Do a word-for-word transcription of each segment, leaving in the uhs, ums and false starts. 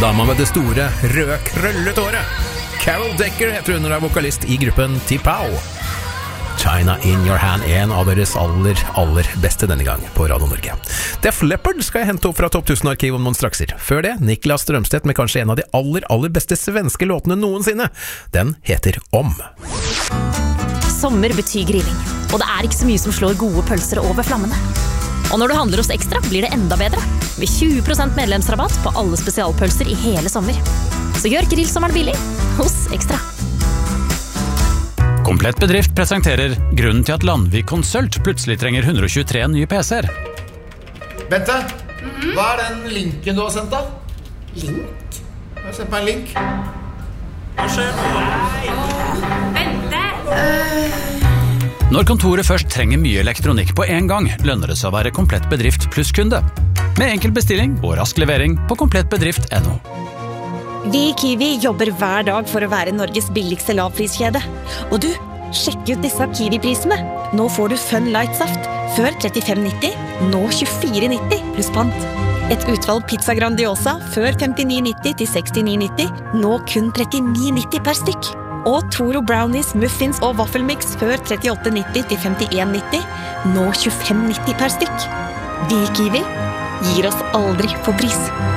Dama med det store, røde krølletåret. Carol Decker heter hun og er vokalist i gruppen T-Pow. China in your hand, en av deres aller, aller beste denne gang på Radio Norge. Def Leppard skal jeg hente opp fra Topp tusen-arkiv om noen strakser. Før det, Niklas Strømstedt med kanskje en av de aller, aller beste svenske låtene noensinne. Den heter Om. Sommer betyr grilling, og det er ikke så mye som slår gode pølser over flammene. Og når du handler hos Ekstra, blir det enda bedre. Med tjue prosent medlemsrabatt på alle spesialpølser i hele sommer. Så gjør grillsommeren billig hos Ekstra. Komplett Bedrift presenterer grunnen til at Landvik Konsult plutselig trenger hundre og tjuetre nye P C-er. Bente, mm-hmm. Hva er den linken du har sendt da? Link? Jeg har sendt meg en link. Hva skjer? Bente! Uh... Når kontoret først trenger mye elektronikk på en gang, lønner det seg å være Komplett Bedrift pluss kunde. Med enkel bestilling og rask levering på komplettbedrift punktum no. Vi i Kiwi jobber hver dag for å være Norges billigste lavpriskjede. Og du, sjekk ut disse Kiwi-prisene. Nå får du Fun Light Saft. Før trettifem nitti, nå tjuefire nitti pluss pant. Et utvalg pizza Grandiosa før femtini nitti til sekstini nitti, nå kun trettini nitti per stykk. Og Toro Brownies, Muffins og Waffelmix før trettiåtte nitti til femtien nitti, nå tjuefem nitti per stykk. Vi i Kiwi gir oss aldri på pris.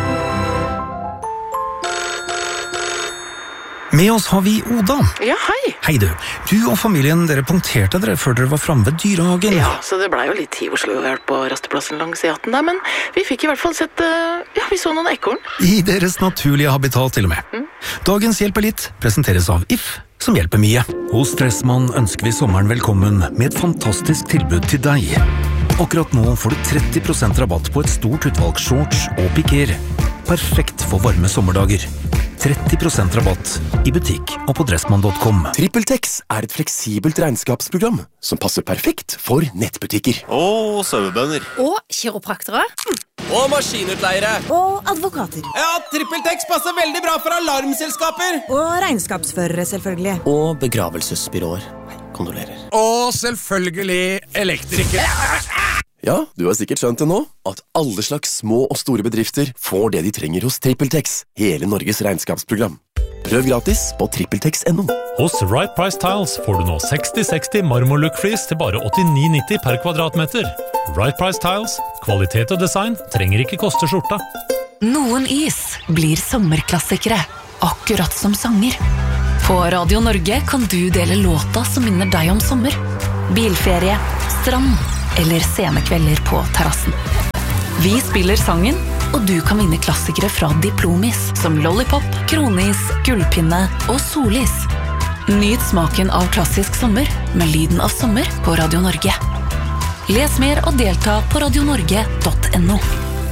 Med oss har vi Oda. Ja, hei. Hei du. Du og familien, dere punkterte dere før dere var fremme ved dyrehagen. Ja, så det ble jo litt tid Oslo å være på rasteplassen langs E atten der, men vi fikk i hvert fall sett, ja, vi så noen ekorn. I deres naturlige habitat til og med. Mm. Dagens Hjelper litt presenteres av If, som hjelper mye. Hos Dressmann ønsker vi sommeren velkommen med et fantastisk tilbud til deg. Akkurat nå får du tretti prosent rabatt på et stort utvalg shorts og piker. Perfekt for varme sommerdager. tretti prosent rabatt i butikk og på dressmann punktum com. TrippelTex er et fleksibelt regnskapsprogram som passer perfekt for nettbutikker. Og sauebønder. Og kiropraktere. Og maskinutleiere. Og advokater. Ja, TrippelTex passer veldig bra for alarmselskaper. Og regnskapsførere, selvfølgelig. Og begravelsesbyråer. Kondolerer. Og selvfølgelig elektrikere. Ja, du har sikkert skjønt det nå, at alle slags små og store bedrifter får det de trenger hos TrippelTex, hele Norges regnskapsprogram. Prøv gratis på trippeltex punktum no. Hos Right Price Tiles får du nå seksti seksti marmorlook-flis til bare åttini nitti per kvadratmeter. Right Price Tiles, kvalitet og design trenger ikke koste skjorta. Noen is blir sommerklassikere, akkurat som sanger. På Radio Norge kan du dele låta som minner deg om sommer. Bilferie, strand eller scenekvelder på terrassen. Vi spiller sangen, og du kan vinne klassikere fra Diplomis, som Lollipop, Kronis, Gullpinne og Solis. Nyt smaken av klassisk sommer med lyden av sommer på Radio Norge. Les mer og delta på radionorge punktum no.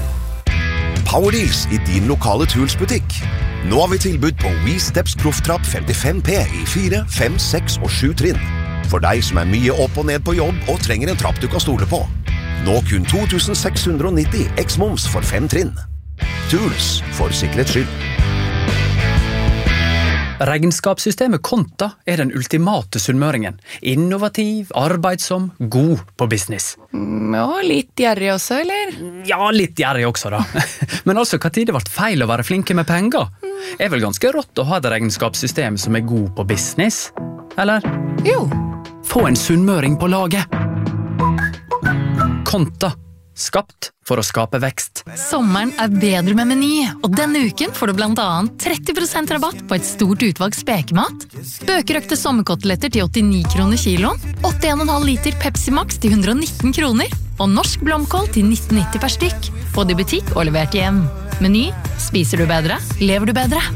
Powerdeals i din lokale Tools-butikk. Nå har vi tilbud på WeSteps Profftrapp femtifem P i fire, fem, seks og sju trinn. For deg som er mye opp og ned på jobb og trenger en trapp du kan stole på. Nå kun to tusen seks hundre nitti X-moms for fem trinn. Tools for sikkerhets skyld. Regnskapssystemet Konta er den ultimate sunnmøringen. Innovativ, arbeidsom, god på business. Ja, litt gjerrig også, eller? Ja, litt gjerrig også da. Men altså, hva tid det ble feil å være flinke med penger? Er vel ganske rått å ha et regnskapssystem som er god på business? Eller? Jo. Få en sunnmøring på laget. Konta. Skapt for å skape vekst. Sommeren er bedre med Meny, og denne uken får du blant annet tretti prosent rabatt på et stort utvalg spekemat, bøkerøkte sommerkoteletter til åttini kroner kiloen, åttien komma fem liter Pepsi Max til hundre og nitten kroner, og norsk blomkål til nitten nitti per stykk. Få det i butikk og levert hjem. Meny, spiser du bedre, lever du bedre.